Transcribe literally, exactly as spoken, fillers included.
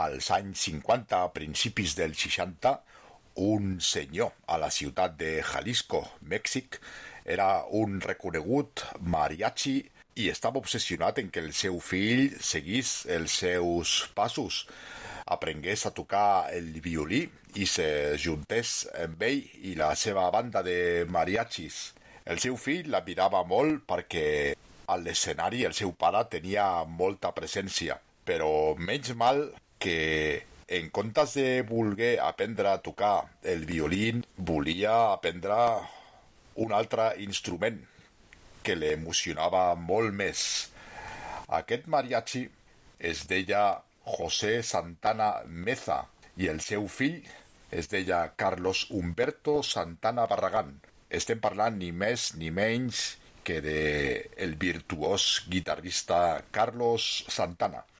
als anys cinquanta, a principis dels seixanta, un senyor a la ciutat de Jalisco, Mèxic, era un reconegut mariachi i estava obsessionat en que el seu fill seguís els seus passos, aprengués a tocar el violí i se juntés amb ell i la seva banda de mariachis. El seu fill l'admirava molt perquè a l'escenari el seu pare tenia molta presència, però menys mal que en comptes de voler aprendre a tocar el violí, volia aprendre un altre instrument que l'emocionava molt més. Aquest mariachi es deia José Santana Meza i el seu fill es deia Carlos Humberto Santana Barragán. Estem parlant ni més ni menys que de el virtuós guitarrista Carlos Santana.